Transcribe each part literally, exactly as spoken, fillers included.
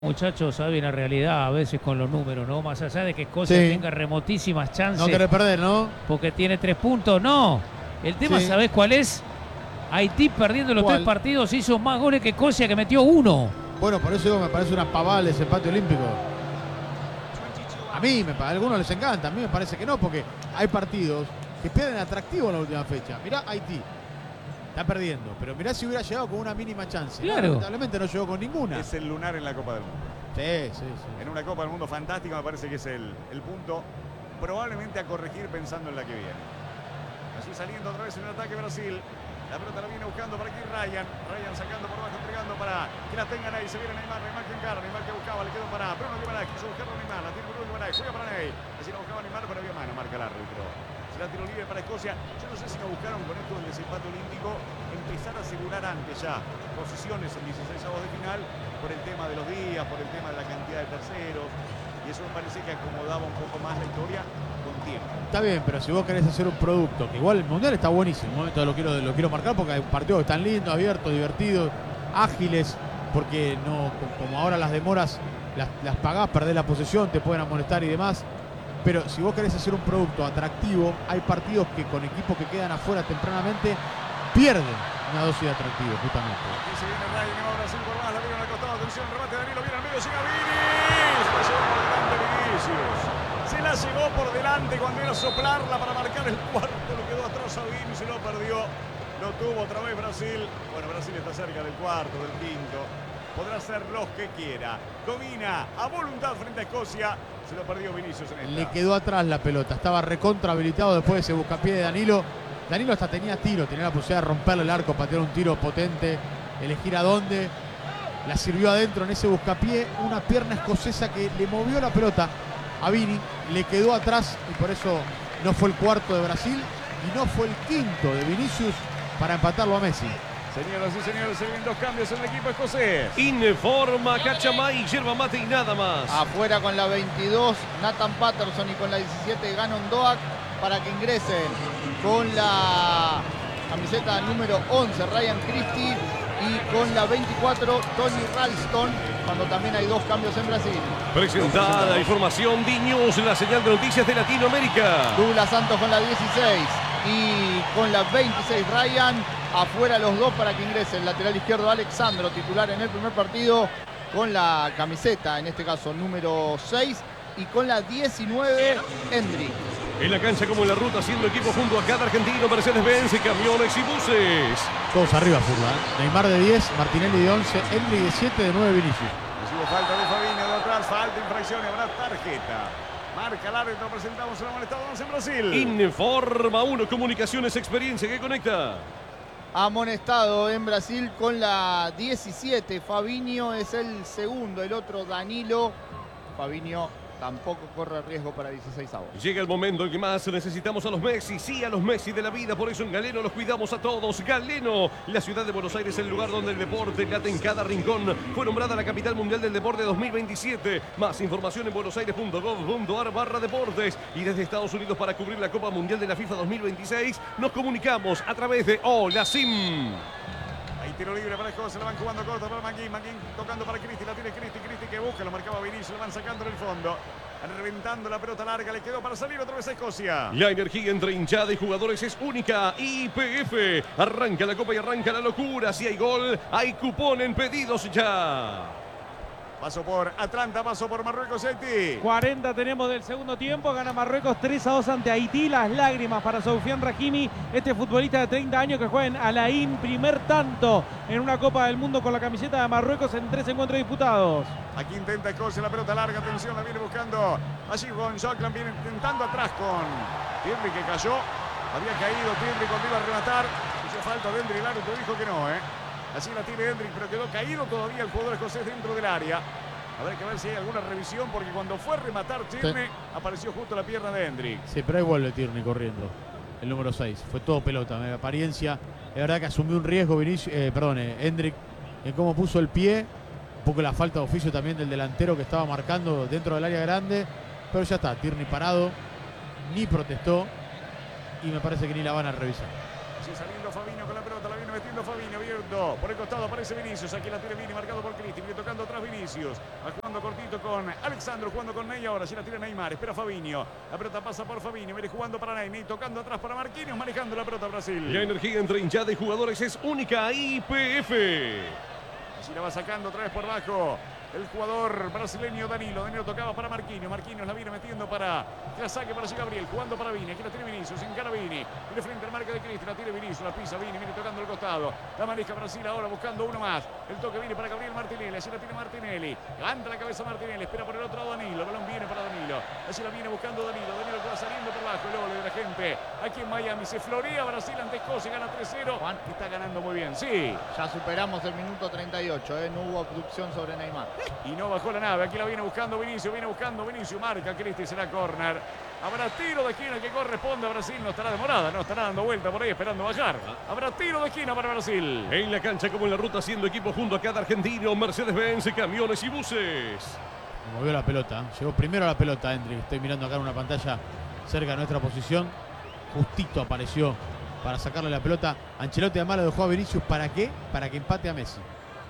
Muchachos, sabe una realidad a veces con los números, ¿no? Más allá de que Escocia Sí. tenga remotísimas chances. No querés perder, ¿no? Porque tiene tres puntos, no. El tema, Sí. ¿sabés cuál es? Haití perdiendo los ¿Cuál? tres partidos hizo más goles que Escocia, que metió uno. Bueno, por eso digo, me parece una pavada ese empate olímpico. A mí, me, a algunos les encanta, a mí me parece que no, porque hay partidos que pierden atractivo en la última fecha. Mirá Haití, está perdiendo, pero mirá si hubiera llegado con una mínima chance. Claro. Lamentablemente no llegó con ninguna. Es el lunar en la Copa del Mundo. Sí, sí, sí. En una Copa del Mundo fantástica me parece que es el, el punto probablemente a corregir pensando en la que viene. Allí saliendo otra vez en el ataque Brasil. La pelota la viene buscando para aquí Ryan. Ryan sacando por abajo, entregando para que la tengan ahí. Se viene Neymar, Neymar que encara. Neymar que buscaba, le quedó para Bruno Guimaraes. Quiso buscarlo Neymar. La tiene Bruno Guimaraes. Juega para Ney. Así la buscaba Neymar, pero había mano. Marca el árbitro. Se la tiró libre para Escocia. Yo no sé si nos buscaron con esto del desempate olímpico empezar a asegurar antes ya posiciones en dieciséis avos de final por el tema de los días, por el tema de la cantidad de terceros. Y eso me parece que acomodaba un poco más la historia con tiempo. Está bien, pero si vos querés hacer un producto, que igual el Mundial está buenísimo, un momento lo quiero, lo quiero marcar porque hay partidos que están lindos, abiertos, divertidos, ágiles, porque no, como ahora las demoras las, las pagás, perdés la posesión, te pueden amonestar y demás. Pero si vos querés hacer un producto atractivo, hay partidos que con equipos que quedan afuera tempranamente pierden una dosis de atractivo, justamente. Aquí se viene Ryan, que va Brasil por más, la viene al costado, atención, remate Danilo, viene al medio, llega Vini, se la llevó por delante Vinicius. Se la llevó por delante cuando era a soplarla para marcar el cuarto, lo quedó atrás a Vini, se lo perdió. Lo tuvo otra vez Brasil. Bueno, Brasil está cerca del cuarto, del quinto. Podrá ser los que quiera. Domina a voluntad frente a Escocia. Se lo perdió Vinicius en esta. Le quedó atrás la pelota, estaba recontra habilitado después de ese buscapié de Danilo. Danilo hasta tenía tiro, tenía la posibilidad de romperle el arco, patear un tiro potente, elegir a dónde. La sirvió adentro en ese buscapié, una pierna escocesa que le movió la pelota a Vini, le quedó atrás y por eso no fue el cuarto de Brasil y no fue el quinto de Vinicius para empatarlo a Messi. Señoras y señores, se vienen dos cambios en el equipo escocés. Informa Cachamay, yerba mate y nada más. Afuera con la veintidós, Nathan Patterson, y con la diecisiete, Gannon Doak, para que ingresen con la camiseta número once, Ryan Christie, y con la veinticuatro, Tony Ralston, cuando también hay dos cambios en Brasil. Presentada la información D-News, la señal de noticias de Latinoamérica. Douglas Santos con la dieciséis y con la veintiséis, Ryan. Afuera los dos para que ingrese el lateral izquierdo Alexandro, titular en el primer partido, con la camiseta, en este caso número seis, y con la diecinueve, Hendrik. En la cancha como en la ruta, haciendo equipo junto a cada argentino, Mercedes-Benz, camiones y buses. Todos arriba, Furla, ¿eh? Neymar de diez, Martinelli de once, Hendrik de siete, de nueve Vinicius. Recibe falta de Fabinho de atrás, falta, infracción y habrá tarjeta. Marca el árbitro, presentamos el amonestado once en Brasil. Informa uno, comunicaciones, experiencia que conecta. Amonestado en Brasil con la diecisiete, Fabinho es el segundo, el otro Danilo. Fabinho tampoco corre riesgo para dieciséis avos. Llega el momento en que más necesitamos a los Messi, sí a los Messi de la vida, por eso en Galeno los cuidamos a todos. Galeno, la ciudad de Buenos Aires, el lugar donde el deporte late en cada rincón. Fue nombrada la capital mundial del deporte dos mil veintisiete. Más información en buenosaires punto gov punto ar barra deportes. Y desde Estados Unidos para cubrir la Copa Mundial de la FIFA dos mil veintiséis nos comunicamos a través de Hola Sim. Hay tiro libre para Escocia, la van jugando corta para Manguín, Manguín tocando para Cristi, la tiene Cristi, Cristi que busca, lo marcaba Vinicius, lo van sacando en el fondo. Van reventando la pelota larga, le quedó para salir otra vez a Escocia. La energía entre hinchada y jugadores es única. I P F. Arranca la copa y arranca la locura. Si hay gol, hay cupón en pedidos ya. Paso por Atlanta, paso por Marruecos y Haití. cuarenta tenemos del segundo tiempo, gana Marruecos tres a dos ante Haití. Las lágrimas para Soufiane Rahimi, este futbolista de treinta años que juega en Al Ain, primer tanto en una Copa del Mundo con la camiseta de Marruecos en tres encuentros disputados. Aquí intenta Escocia la pelota larga, atención, la viene buscando allí con Schockland, viene intentando atrás con Tierney que cayó. Había caído Tierney cuando iba a rematar. Hizo falta de Hendrik, el árbitro dijo que no, ¿eh? Así la tiene Hendrik, pero quedó caído todavía el jugador escocés dentro del área. Habrá que ver si hay alguna revisión, porque cuando fue a rematar Tierney, sí, apareció justo la pierna de Hendrik. Sí, pero ahí vuelve Tierney corriendo, el número seis. Fue todo pelota, en apariencia. Es verdad que asumió un riesgo Vinicius, eh, perdón, eh, Hendrik, en cómo puso el pie. Un poco la falta de oficio también del delantero que estaba marcando dentro del área grande. Pero ya está, Tierney parado, ni protestó y me parece que ni la van a revisar. Sí, saliendo Fabinho con la pelota, la viene metiendo Fabinho, abierto. Por el costado aparece Vinicius. Aquí la tiene Vini, marcado por Cristi. Viene tocando atrás Vinicius. Va jugando cortito con Alexandro, jugando con Ney. Ahora sí la tira Neymar. Espera Fabinho. La pelota pasa por Fabinho. Viene jugando para Ney. Ney tocando atrás para Marquinhos. Manejando la pelota Brasil. La energía entre hinchada y jugadores es única. I P F. Así la va sacando otra vez por abajo el jugador brasileño Danilo. Danilo tocaba para Marquinhos. Marquinhos la viene metiendo para que la saque para allí Gabriel. Jugando para Vini. Aquí la tiene Vinicius. Encara Vini. Viene frente al marca de Cristi. La tiene Vinicius. La pisa Vini. Viene tocando el costado. La maneja Brasil ahora buscando uno más. El toque viene para Gabriel Martinelli. Así la tiene Martinelli. Levanta la cabeza Martinelli. Espera por el otro lado Danilo. El balón viene para Danilo. Así la viene buscando Danilo. Danilo que va saliendo por abajo. El gol de la gente. Aquí en Miami se florea Brasil ante Escocia. Gana tres cero. Juan. Está ganando muy bien. Sí. Ya superamos el minuto treinta y ocho, ¿eh? No hubo obstrucción sobre Neymar. Y no bajó la nave. Aquí la viene buscando Vinicius. Viene buscando Vinicius. Marca Cristi. Será córner. Habrá tiro de esquina que corresponde a Brasil. No estará demorada. No estará dando vuelta por ahí esperando bajar. Habrá tiro de esquina para Brasil. En la cancha como en la ruta, haciendo equipo junto a cada argentino. Mercedes-Benz, camiones y buses. Movió la pelota. Llegó primero a la pelota, Hendrik. Estoy mirando acá en una pantalla cerca de nuestra posición. Justito apareció para sacarle la pelota. Ancelotti además lo dejó a Vinicius. ¿Para qué? Para que empate a Messi.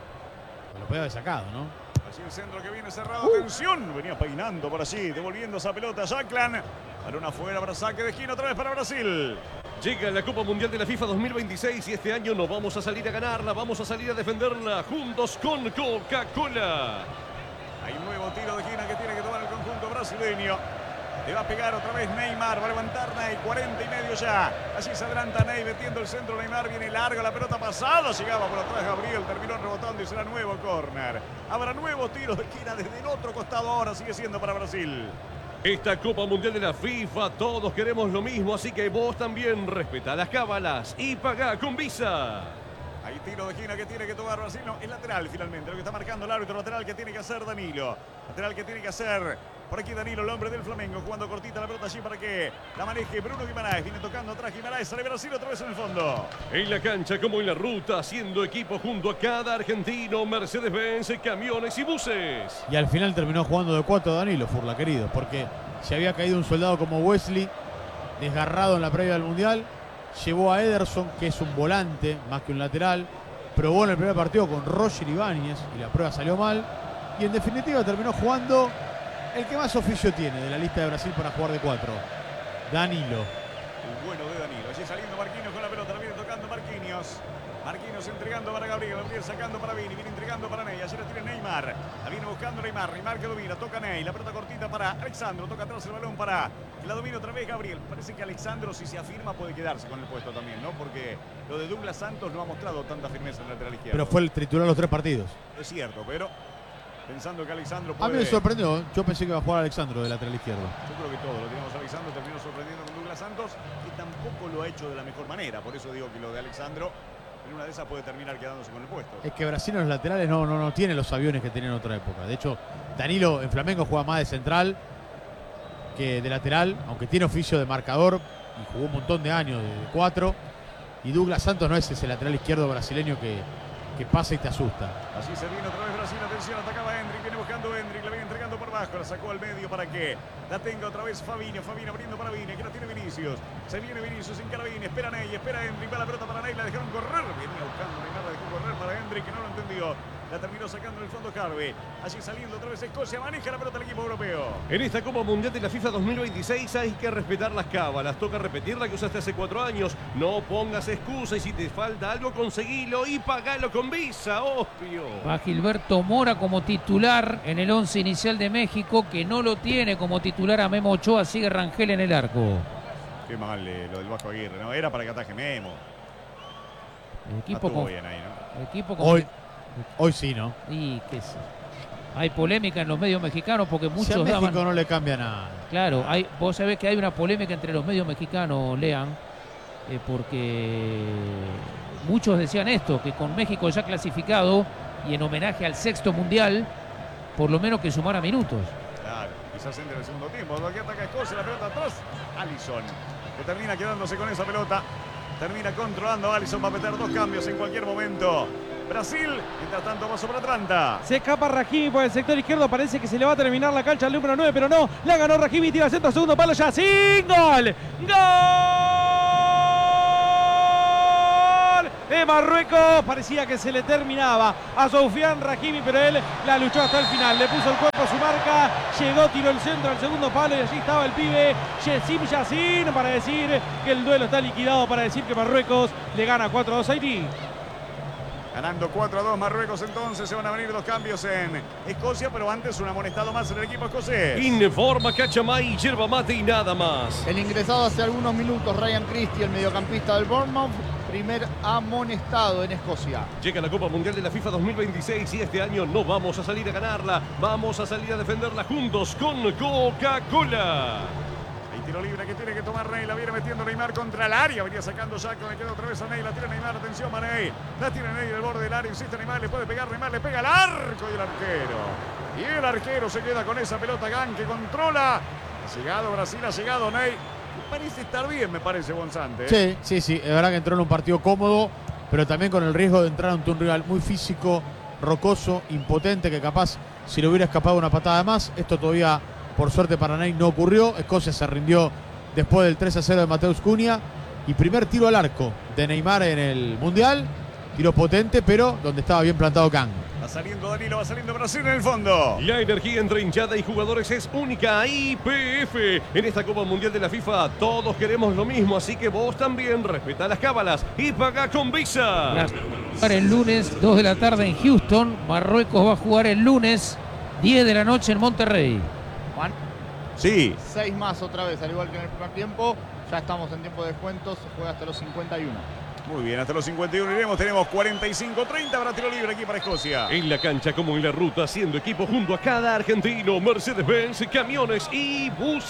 Lo podía haber sacado, ¿no? Así el centro que viene cerrado. Uh. Atención. Venía peinando por allí. Devolviendo esa pelota. Jaclan. Balón afuera para saque de esquina otra vez para Brasil. Llega la Copa Mundial de la FIFA dos mil veintiséis y este año no vamos a salir a ganarla. Vamos a salir a defenderla juntos con Coca-Cola. Hay un nuevo tiro de esquina que tiene que tomar el conjunto brasileño. Le va a pegar otra vez Neymar. Va a levantar Ney. cuarenta y medio ya. Allí se adelanta Ney metiendo el centro. Neymar viene larga. La pelota pasada. Llegaba por atrás Gabriel. Terminó rebotando y será nuevo córner. Habrá nuevos tiros de esquina desde el otro costado. Ahora sigue siendo para Brasil. Esta Copa Mundial de la FIFA, todos queremos lo mismo. Así que vos también respetá las cábalas y pagá con Visa. Hay tiro de esquina que tiene que tomar Brasil. No, es lateral finalmente. Lo que está marcando el árbitro. Lateral que tiene que hacer Danilo. Lateral que tiene que hacer por aquí Danilo, el hombre del Flamengo. Jugando cortita la pelota allí para que la maneje Bruno Guimaraes. Viene tocando atrás Guimaraes. Sale Brasil otra vez en el fondo. En la cancha como en la ruta, haciendo equipo junto a cada argentino. Mercedes-Benz, camiones y buses. Y al final terminó jugando de cuatro Danilo, Furla, querido. Porque se había caído un soldado como Wesley, desgarrado en la previa del Mundial. Llevó a Ederson, que es un volante más que un lateral. Probó en el primer partido con Roger Ibáñez y la prueba salió mal. Y en definitiva terminó jugando el que más oficio tiene de la lista de Brasil para jugar de cuatro. Danilo. El bueno de Danilo. Allí saliendo Marquinhos con la pelota. La viene tocando Marquinhos. Marquinhos entregando para Gabriel. Gabriel sacando para Vini. Viene entregando para Ney. Allí la tiene Neymar. La viene buscando Neymar. Neymar que domina. Toca Ney. La pelota cortita para Alexandro. Toca atrás el balón para que la domina otra vez Gabriel. Parece que Alexandro, si se afirma, puede quedarse con el puesto también, ¿no? Porque lo de Douglas Santos no ha mostrado tanta firmeza en el lateral izquierdo. Pero fue el titular los tres partidos. Es cierto, pero pensando que Alexandro puede... A mí me sorprendió, ¿eh? Yo pensé que iba a jugar Alexandro de lateral izquierdo. Yo creo que todo lo teníamos a Alexandro, terminó sorprendiendo con Douglas Santos, que tampoco lo ha hecho de la mejor manera. Por eso digo que lo de Alexandro, en una de esas puede terminar quedándose con el puesto. Es que Brasil en los laterales no, no, no tiene los aviones que tenía en otra época. De hecho, Danilo en Flamengo juega más de central que de lateral, aunque tiene oficio de marcador y jugó un montón de años de cuatro. Y Douglas Santos no es ese lateral izquierdo brasileño que, que pasa y te asusta. Así se viene otra vez Brasil, atención, atacaba Hendrik, viene buscando Hendrik, la viene entregando por abajo, la sacó al medio para que la tenga otra vez Fabinho, Fabinho abriendo para Vini, aquí la tiene Vinicius, se viene Vinicius sin cara Vini, espera Ney, espera Hendrik, va la pelota para Ney, la dejaron correr, venía buscando Neymar, la dejó correr para Hendrik, que no lo entendió. La terminó sacando en el fondo Harvey. Allí saliendo otra vez Escocia. Maneja la pelota el equipo europeo. En esta Copa Mundial de la FIFA dos mil veintiséis hay que respetar las cábalas. Toca repetir la que usaste hace cuatro años. No pongas excusa y si te falta algo, conseguilo y pagalo con Visa, obvio. Va Gilberto Mora como titular en el once inicial de México, que no lo tiene como titular a Memo Ochoa. Sigue Rangel en el arco. Qué mal eh, lo del Vasco Aguirre, ¿no? Era para que ataje Memo. El equipo no con... bien ahí, ¿no? El equipo con... Hoy, hoy sí, ¿no? Y qué sé. Hay polémica en los medios mexicanos porque muchos si a México daban... no le cambia nada. Claro, hay, vos sabés que hay una polémica entre los medios mexicanos, Lean, eh, porque muchos decían esto, que con México ya clasificado y en homenaje al sexto mundial, por lo menos que sumara minutos. Claro, quizás entre el segundo tiempo. Aquí ataca Escocia, la pelota atrás. Alisson, que termina quedándose con esa pelota. Termina controlando Alisson, va a meter dos cambios en cualquier momento. Brasil, mientras tanto va sobre Atlanta. Se escapa Rahimi por el sector izquierdo, parece que se le va a terminar la cancha al número nueve, pero no, la ganó Rahimi, tira centro, segundo palo ya, ¡sin gol! ¡Gol! de Marruecos. Parecía que se le terminaba a Soufiane Rahimi, pero él la luchó hasta el final. Le puso el cuerpo a su marca, llegó, tiró el centro al segundo palo y allí estaba el pibe Yacine Yacine para decir que el duelo está liquidado, para decir que Marruecos le gana cuatro a dos a Haití. Ganando cuatro a dos Marruecos, entonces se van a venir los cambios en Escocia, pero antes un amonestado más en el equipo escocés. Informa Cachamay, yerba mate y nada más. El ingresado hace algunos minutos, Ryan Christie, el mediocampista del Bournemouth, primer amonestado en Escocia. Llega la Copa Mundial de la FIFA dos mil veintiséis y este año no vamos a salir a ganarla, vamos a salir a defenderla juntos con Coca-Cola. Hay tiro libre que tiene que tomar Ney, la viene metiendo Neymar contra el área, venía sacando Jackson, le queda otra vez a Ney, la tira Neymar, atención Mané, la tiene Ney del borde del área, insiste Neymar, le puede pegar, Neymar le pega al arco y el arquero. Y el arquero se queda con esa pelota, Gan que controla. Ha llegado Brasil, ha llegado Ney. Parece estar bien, me parece, Bonzante. Sí, sí, sí, es verdad que entró en un partido cómodo, pero también con el riesgo de entrar ante un rival muy físico, rocoso, impotente, que capaz si le hubiera escapado una patada más, esto todavía por suerte para Ney no ocurrió. Escocia se rindió después del tres a cero de Mateus Cunha y primer tiro al arco de Neymar en el Mundial, tiro potente pero donde estaba bien plantado Kang. Va saliendo Danilo, va saliendo Brasil en el fondo. La energía entre hinchada y jugadores es única. Y P F. En esta Copa Mundial de la FIFA todos queremos lo mismo, así que vos también respeta las cábalas y paga con Visa. Va a jugar el lunes, dos de la tarde en Houston. Marruecos va a jugar el lunes, diez de la noche en Monterrey. Juan, Sí. seis más otra vez, al igual que en el primer tiempo. Ya estamos en tiempo de descuentos, se juega hasta los cincuenta y uno. Muy bien, hasta los cincuenta y uno iremos. Tenemos cuarenta y cinco treinta para tiro libre aquí para Escocia. En la cancha como en la ruta, haciendo equipo junto a cada argentino. Mercedes-Benz, camiones y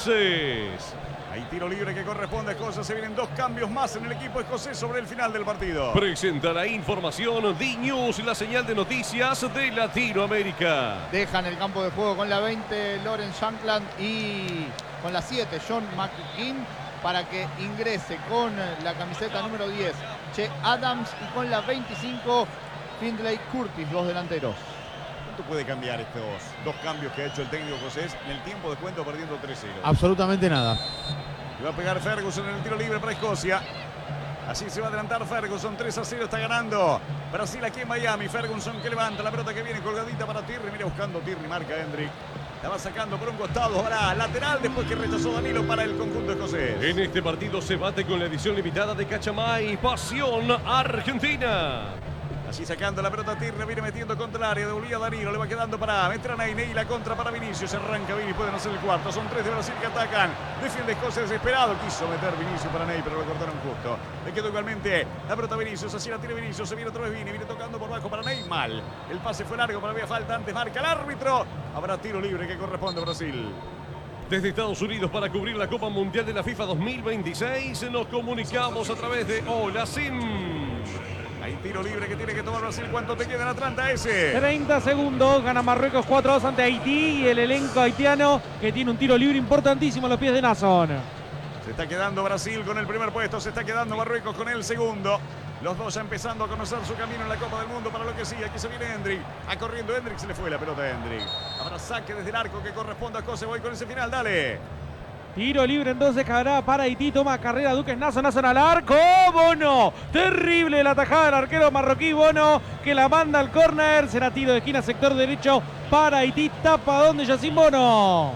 buses. Hay tiro libre que corresponde a Escocia. Se vienen dos cambios más en el equipo escocés sobre el final del partido. Presenta la información D-News, la señal de noticias de Latinoamérica. Dejan el campo de juego con la veinte Lawrence Shankland y con la siete John McKean, para que ingrese con la camiseta número diez Che Adams y con la veinticinco Findlay Curtis, los delanteros. ¿Cuánto puede cambiar estos dos cambios que ha hecho el técnico escocés en el tiempo de cuento perdiendo tres cero? Absolutamente nada. Y va a pegar Ferguson en el tiro libre para Escocia. Así se va a adelantar Ferguson, tres a cero está ganando Brasil aquí en Miami. Ferguson que levanta la pelota que viene colgadita para Tierney. Mira buscando Tierney, marca Hendrick. La va sacando por un costado, ahora lateral después que rechazó Danilo para el conjunto escocés. En este partido se bate con la edición limitada de Cachamay, Pasión Argentina. Así sacando la pelota Tierney, viene metiendo contra el área, devolvía a Danilo, le va quedando para meter a Ney, Ney la contra para Vinicius, arranca Vini, pueden hacer el cuarto, son tres de Brasil que atacan, defiende Escocia desesperado, quiso meter Vinicius para Ney, pero lo cortaron justo. Le quedó igualmente la pelota Vinicius, así la tiene Vinicius, se viene otra vez Vini, viene tocando por bajo para Ney, mal. El pase fue largo, pero había falta, antes marca el árbitro, habrá tiro libre que corresponde a Brasil. Desde Estados Unidos para cubrir la Copa Mundial de la FIFA dos mil veintiséis nos comunicamos a través de Hola Sim. Hay tiro libre que tiene que tomar Brasil. ¿Cuánto te queda en Atlanta ese? treinta segundos, gana Marruecos cuatro a dos ante Haití y el elenco haitiano que tiene un tiro libre importantísimo a los pies de Nason. Se está quedando Brasil con el primer puesto, se está quedando Marruecos con el segundo. Los dos ya empezando a conocer su camino en la Copa del Mundo para lo que sigue. Aquí se viene Hendrick. A corriendo Hendrick, se le fue la pelota a Hendrick. Habrá saque desde el arco que corresponde a Escocia. Voy con ese final, dale. Tiro libre entonces caerá para Haití, toma carrera Duques Nason, Nason al arco, Bono, terrible la tajada del arquero marroquí Bono, que la manda al córner, será tiro de esquina sector derecho para Haití, tapa donde Yacine Bono.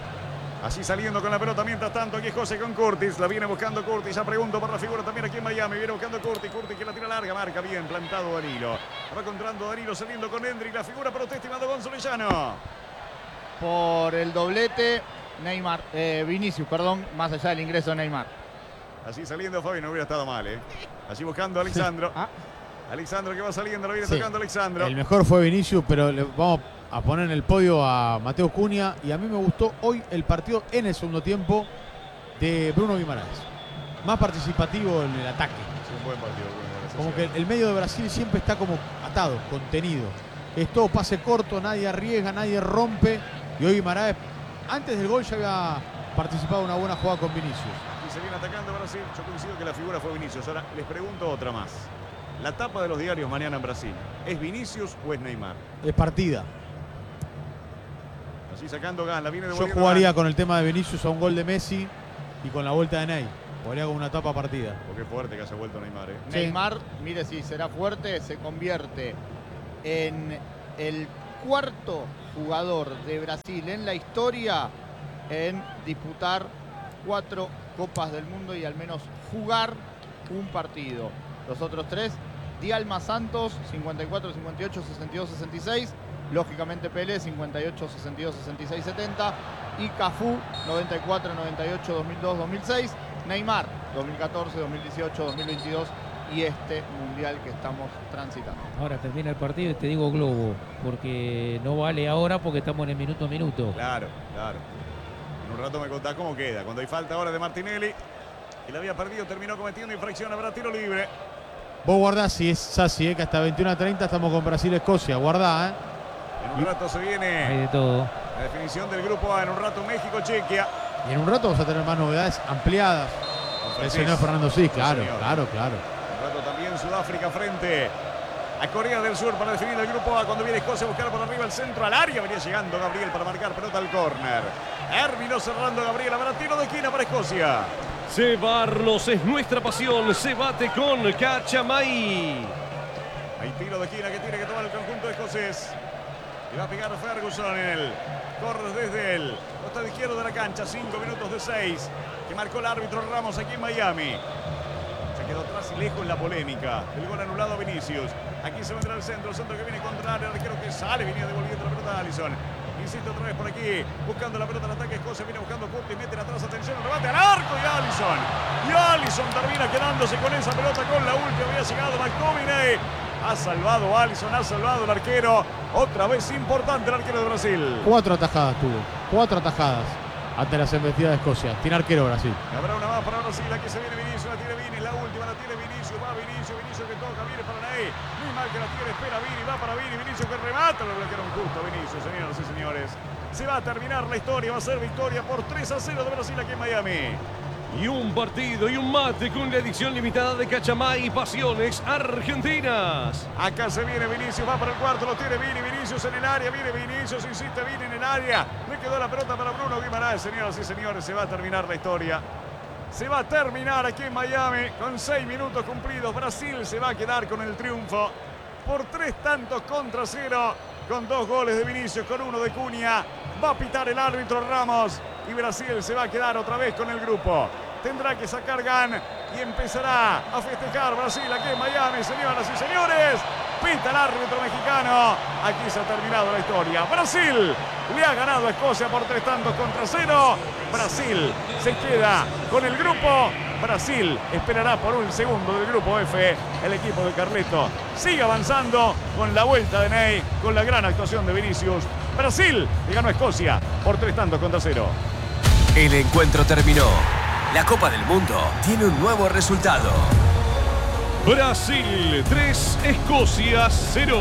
Así saliendo con la pelota, mientras tanto aquí José con Curtis, la viene buscando Curtis, ya pregunto por la figura también aquí en Miami, viene buscando Curtis, Curtis que la tira larga, marca bien, plantado Danilo, va encontrando Danilo saliendo con Hendrick, la figura protesta, estimado Gonzalo Llano. Por el doblete Neymar, eh, Vinicius, perdón, más allá del ingreso de Neymar. Así saliendo Fabi, no hubiera estado mal, ¿eh? Así buscando a Alexandro. Ah. Alexandro que va saliendo, lo viene Sí. tocando Alexandro. El mejor fue Vinicius, pero le vamos a poner en el podio a Mateus Cunha. Y a mí me gustó hoy el partido en el segundo tiempo de Bruno Guimaraes. Más participativo en el ataque. Sí, un buen partido. Bueno, Como que el medio de Brasil siempre está como atado, contenido. Es todo pase corto, nadie arriesga, nadie rompe. Y hoy Guimaraes, antes del gol, ya había participado en una buena jugada con Vinicius. Y se viene atacando Brasil. Yo coincido que la figura fue Vinicius. Ahora les pregunto otra más. La tapa de los diarios mañana en Brasil, ¿es Vinicius o es Neymar? Es partida. Así sacando Gas, la viene Yo devolviendo. jugaría Gas. con el tema de Vinicius a un gol de Messi y con la vuelta de Ney. Podría como una tapa partida. Porque es fuerte que haya vuelto Neymar, ¿eh? Sí. Neymar, mire si será fuerte, se convierte en el cuarto jugador de Brasil en la historia en disputar cuatro Copas del Mundo y al menos jugar un partido. Los otros tres, Dialma Santos, cincuenta y cuatro, cincuenta y ocho, sesenta y dos, sesenta y seis. Lógicamente Pelé, cincuenta y ocho, sesenta y dos, sesenta y seis, setenta. Y Cafú, noventa y cuatro, noventa y ocho, dos mil dos, dos mil seis. Neymar, dos mil catorce, dos mil dieciocho, dos mil veintidós y este mundial que estamos transitando. Ahora termina el partido y te digo globo, porque no vale ahora porque estamos en el minuto a minuto. Claro, claro. En un rato me contás cómo queda. Cuando hay falta ahora de Martinelli, y la había perdido, terminó cometiendo infracción, habrá tiro libre. Vos guardás, si es Sassi, eh, que hasta veintiuno a treinta estamos con Brasil-Escocia. Guardá, ¿eh? En un rato se Hay viene de todo. la definición del grupo A. En un rato México-Chequia. Y en un rato vamos a tener más novedades ampliadas. Lesionó Fernando sí, claro, señor. claro, claro. En un rato también Sudáfrica frente a Corea del Sur para definir el grupo A. Cuando viene Escocia a buscar por arriba el centro al área. Venía llegando Gabriel para marcar pelota al córner. Terminó cerrando Gabriel. Habrá tiro de esquina para Escocia. Cebarnos es nuestra pasión. Se bate con Cachamay. Hay tiro de esquina que tiene que tomar el conjunto escocés. Y va a pegar Ferguson en el corre desde el costado izquierdo de la cancha. Cinco minutos de seis que marcó el árbitro Ramos aquí en Miami. Se quedó atrás y lejos en la polémica. El gol anulado a Vinicius. Aquí se vendrá el centro. El centro que viene contra el arquero que sale. Venía devolviendo la pelota a Alisson. Insiste otra vez por aquí. Buscando la pelota al ataque. Escocia viene buscando Curtis. Mete atrás. Atención. El rebate al arco. Y Alisson. Y Alisson termina quedándose con esa pelota con la última. Había llegado McTominay. Ha salvado Alisson. Ha salvado el arquero. Otra vez importante el arquero de Brasil. Cuatro atajadas tuvo. Cuatro atajadas ante las embestidas de Escocia. Tiene arquero Brasil. Habrá una más para Brasil. Aquí se viene Vinicius. La tiene Vini. La última la tiene Vinicius. Va Vinicius. Vinicius que toca. Viene para Ney. Muy mal que la tiene. Espera Vini. Va para Vini. Vinicius que remata. Lo bloquearon justo Vinicius. Señoras y señores. Se va a terminar la historia. Va a ser victoria por tres a cero de Brasil aquí en Miami. Y un partido y un mate con la edición limitada de Cachamay y Pasiones Argentinas. Acá se viene Vinicius, va para el cuarto, lo tiene Vini, Vinicius en el área, viene Vinicius, insiste Vini en el área. Le quedó la pelota para Bruno Guimaraes, señoras y señores, se va a terminar la historia. Se va a terminar aquí en Miami con seis minutos cumplidos. Brasil se va a quedar con el triunfo por tres tantos contra cero, con dos goles de Vinicius, con uno de Cunha. Va a pitar el árbitro Ramos y Brasil se va a quedar otra vez con el grupo. Tendrá que sacar Gan y empezará a festejar Brasil aquí en Miami, señoras y señores. Pita el árbitro mexicano. Aquí se ha terminado la historia. Brasil le ha ganado a Escocia por tres tantos contra cero. Brasil se queda con el grupo. Brasil esperará por un segundo del grupo F. El equipo de Carleto sigue avanzando con la vuelta de Ney, con la gran actuación de Vinicius. Brasil le ganó a Escocia por tres tantos contra cero. El encuentro terminó. La Copa del Mundo tiene un nuevo resultado. Brasil tres, Escocia cero.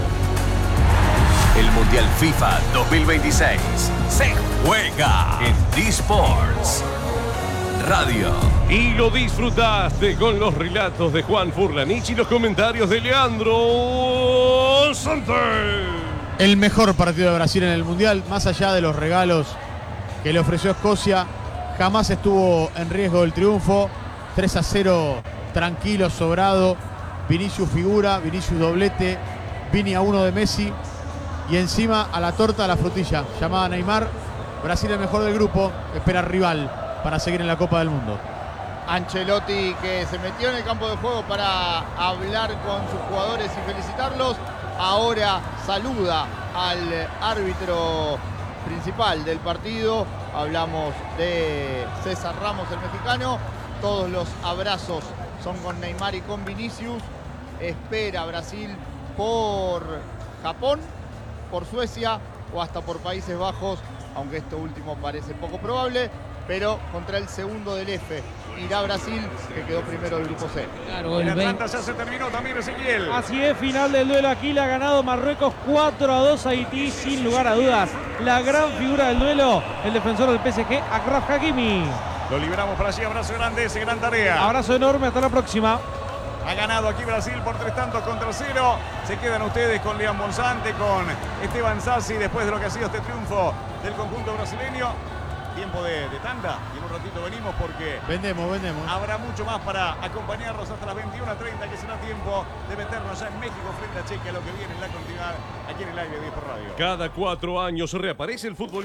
El Mundial FIFA dos mil veintiséis se juega en D-Sports Radio. Y lo disfrutaste con los relatos de Juan Furlanich y los comentarios de Leandro Santos. El mejor partido de Brasil en el Mundial, más allá de los regalos que le ofreció Escocia, jamás estuvo en riesgo del triunfo. tres a cero, tranquilo, sobrado. Vinicius figura, Vinicius doblete, Vini a uno de Messi. Y encima a la torta, a la frutilla, llamada Neymar. Brasil el mejor del grupo, espera rival para seguir en la Copa del Mundo. Ancelotti, que se metió en el campo de juego para hablar con sus jugadores y felicitarlos, ahora saluda al árbitro principal del partido. Hablamos de César Ramos, el mexicano. Todos los abrazos son con Neymar y con Vinicius. Espera Brasil por Japón, por Suecia o hasta por Países Bajos, aunque esto último parece poco probable, pero contra el segundo del F irá Brasil, que quedó primero del grupo C. Claro, En el veinte. Atlanta ya se terminó también Ezequiel. Así es, final del duelo. Aquí le ha ganado Marruecos cuatro a dos a Haití, sin lugar a dudas. La gran figura del duelo, el defensor del P S G, Achraf Hakimi. Lo liberamos para allí, abrazo grande, esa gran tarea. Abrazo enorme, hasta la próxima. Ha ganado aquí Brasil por tres tantos contra cero. Se quedan ustedes con Lean Bonsante, con Esteban Sassi, después de lo que ha sido este triunfo del conjunto brasileño. tiempo de, de tanda y en un ratito venimos porque Vendemos, vendemos. habrá mucho más para acompañarnos hasta las veintiuna treinta, que será tiempo de meternos ya en México frente a Chequia, lo que viene en la continuidad aquí en el aire de Disport Radio. Cada cuatro años reaparece el fútbol.